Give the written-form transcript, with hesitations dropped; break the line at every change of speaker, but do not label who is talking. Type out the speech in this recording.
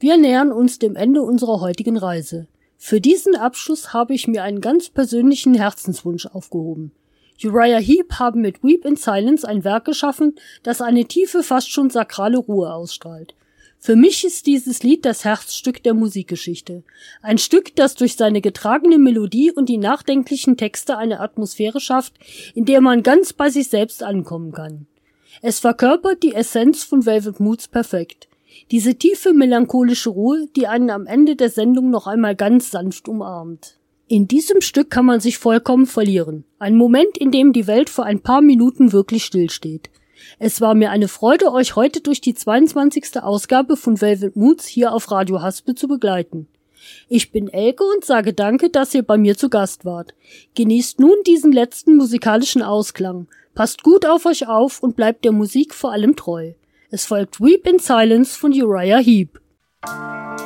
Wir nähern uns dem Ende unserer heutigen Reise. Für diesen Abschluss habe ich mir einen ganz persönlichen Herzenswunsch aufgehoben. Uriah Heep haben mit Weep in Silence ein Werk geschaffen, das eine tiefe, fast schon sakrale Ruhe ausstrahlt. Für mich ist dieses Lied das Herzstück der Musikgeschichte. Ein Stück, das durch seine getragene Melodie und die nachdenklichen Texte eine Atmosphäre schafft, in der man ganz bei sich selbst ankommen kann. Es verkörpert die Essenz von Velvet Moods perfekt. Diese tiefe, melancholische Ruhe, die einen am Ende der Sendung noch einmal ganz sanft umarmt. In diesem Stück kann man sich vollkommen verlieren. Ein Moment, in dem die Welt für ein paar Minuten wirklich stillsteht. Es war mir eine Freude, euch heute durch die 22. Ausgabe von Velvet Moods hier auf Radio Haspel zu begleiten. Ich bin Elke und sage danke, dass ihr bei mir zu Gast wart. Genießt nun diesen letzten musikalischen Ausklang. Passt gut auf euch auf und bleibt der Musik vor allem treu. Es folgt Weep in Silence von Uriah Heep.